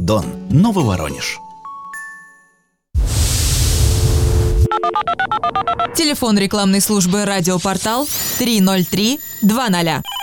Дон, Нововоронеж. Телефон рекламной службы «Радиопортал» 303 20.